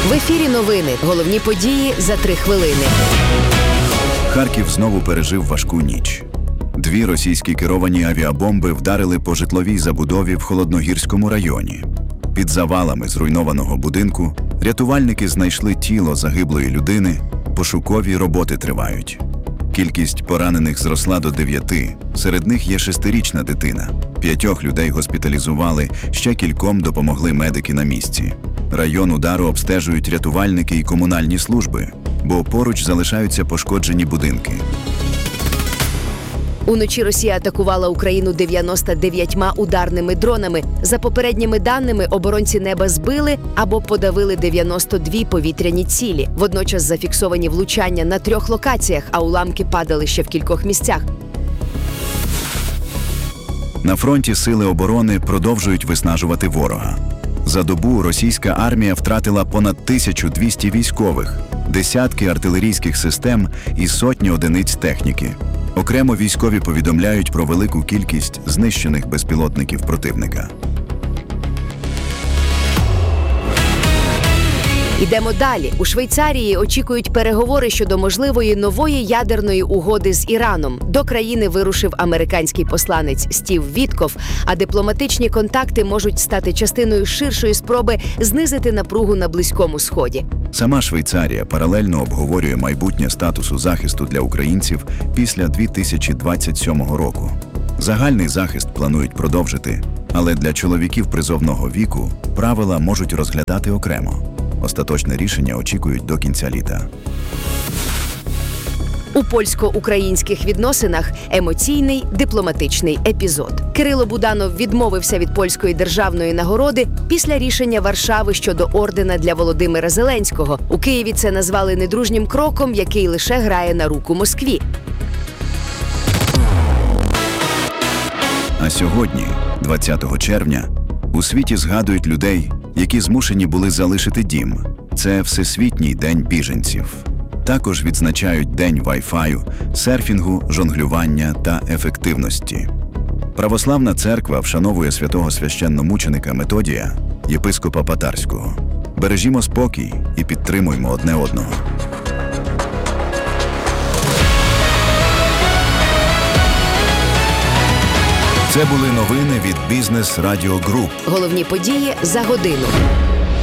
В ефірі новини. Головні події за 3 хвилини. Харків знову пережив важку ніч. 2 російські керовані авіабомби вдарили по житловій забудові в Холодногірському районі. Під завалами зруйнованого будинку рятувальники знайшли тіло загиблої людини, пошукові роботи тривають. Кількість поранених зросла до 9, серед них є 6-річна дитина. 5 людей госпіталізували, ще кільком допомогли медики на місці. Район удару обстежують рятувальники і комунальні служби, бо поруч залишаються пошкоджені будинки. Уночі Росія атакувала Україну 99 ударними дронами. За попередніми даними, оборонці неба збили або подавили 92 повітряні цілі. Водночас зафіксовані влучання на 3 локаціях, а уламки падали ще в кількох місцях. На фронті сили оборони продовжують виснажувати ворога. За добу російська армія втратила понад 1200 військових, десятки артилерійських систем і сотні одиниць техніки. Окремо військові повідомляють про велику кількість знищених безпілотників противника. Ідемо далі. У Швейцарії очікують переговори щодо можливої нової ядерної угоди з Іраном. До країни вирушив американський посланець Стів Віткоф, а дипломатичні контакти можуть стати частиною ширшої спроби знизити напругу на Близькому Сході. Сама Швейцарія паралельно обговорює майбутнє статусу захисту для українців після 2027 року. Загальний захист планують продовжити, але для чоловіків призовного віку правила можуть розглядати окремо. Остаточне рішення очікують до кінця літа. У польсько-українських відносинах емоційний дипломатичний епізод. Кирило Буданов відмовився від польської державної нагороди після рішення Варшави щодо ордена для Володимира Зеленського. У Києві це назвали недружнім кроком, який лише грає на руку Москві. А сьогодні, 20 червня, у світі згадують людей, які змушені були залишити дім. Це Всесвітній день біженців. Також відзначають День Wi-Fi, серфінгу, жонглювання та ефективності. Православна церква вшановує святого священномученика Методія, єпископа Патарського. Бережімо спокій і підтримуймо одне одного. Це були новини від Бізнес Радіо Груп. Головні події за годину.